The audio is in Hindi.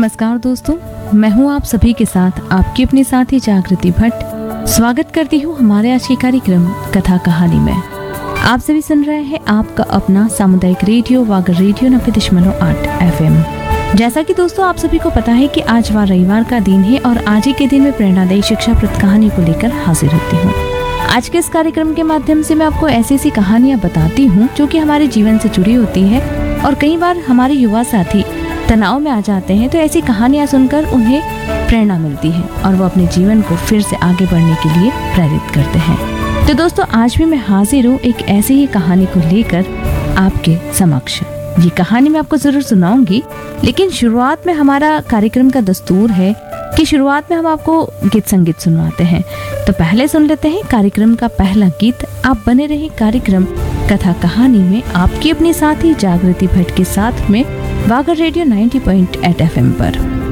नमस्कार दोस्तों, मैं हूं आप सभी के साथ आपकी अपनी साथी जागृति भट्ट। स्वागत करती हूं हमारे आज के कार्यक्रम कथा कहानी में। आप सभी सुन रहे हैं आपका अपना सामुदायिक रेडियो वागर रेडियो 90.8 FM। जैसा कि दोस्तों आप सभी को पता है कि आज वार रविवार का दिन है और आज ही के दिन में प्रेरणादायी शिक्षाप्रद कहानी को लेकर हाजिर होती हूँ। आज के इस कार्यक्रम के माध्यम से मैं आपको ऐसी ऐसी कहानियाँ बताती हूँ जो कि हमारे जीवन से जुड़ी होती है और कई बार हमारे युवा साथी तनाव में आ जाते हैं तो ऐसी कहानियां सुनकर उन्हें प्रेरणा मिलती है और वो अपने जीवन को फिर से आगे बढ़ने के लिए प्रेरित करते हैं। तो दोस्तों आज भी मैं हाजिर हूँ एक ऐसी ही कहानी को लेकर आपके समक्ष। ये कहानी मैं आपको जरूर सुनाऊंगी, लेकिन शुरुआत में हमारा कार्यक्रम का दस्तूर है कि शुरुआत में हम आपको गीत संगीत सुनवाते हैं। तो पहले सुन लेते हैं कार्यक्रम का पहला गीत। आप बने रहे कार्यक्रम कथा कहानी में आपकी अपनी साथी जागृति भट्ट के साथ में वागर रेडियो 90.8 FM पर।